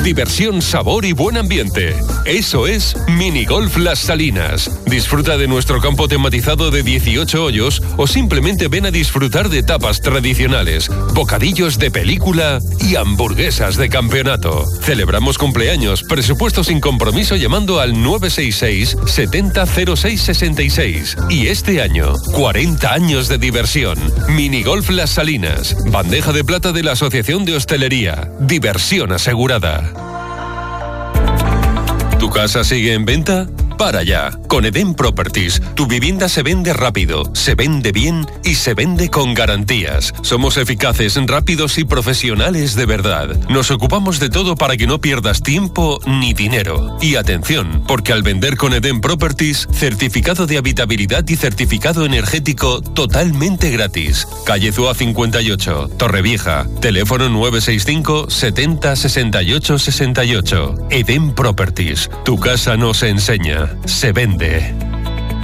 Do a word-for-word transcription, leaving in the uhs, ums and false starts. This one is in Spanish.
Diversión, sabor y buen ambiente. Eso es Minigolf Las Salinas. Disfruta de nuestro campo tematizado de dieciocho hoyos o simplemente ven a disfrutar de tapas tradicionales, bocadillos de película y hamburguesas de campeonato. Celebramos cumpleaños, presupuesto sin compromiso llamando al nueve seis seis, setenta, cero seis sesenta y seis. Y este año, cuarenta años de diversión. Minigolf Las Salinas. Bandeja de plata de la Asociación de Hostelería. Diversión asegurada. ¿Tu casa sigue en venta? Para ya. Con Edén Properties, tu vivienda se vende rápido, se vende bien y se vende con garantías. Somos eficaces, rápidos y profesionales de verdad. Nos ocupamos de todo para que no pierdas tiempo ni dinero. Y atención, porque al vender con Edén Properties, certificado de habitabilidad y certificado energético totalmente gratis. Calle Zúa cincuenta y ocho, Torrevieja. Teléfono nueve seis cinco, setenta, sesenta y ocho, sesenta y ocho. Edén Properties. Tu casa no se enseña, se vende.